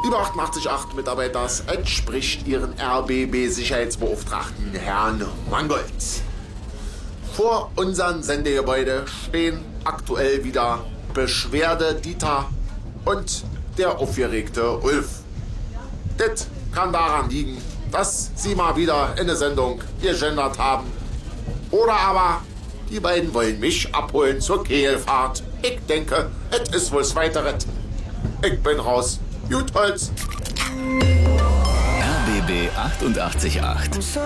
über 88.8 Mitarbeiters entspricht ihren RBB-Sicherheitsbeauftragten Herrn Mangold. Vor unserem Sendegebäude stehen aktuell wieder Beschwerde Dieter und der aufgeregte Ulf. Das kann daran liegen, dass sie mal wieder in der Sendung gegendert haben. Oder aber die beiden wollen mich abholen zur Kehlfahrt. Ich denke, es ist wohl das Weitere. Ich bin raus. Gut Holz. RBB 88.8.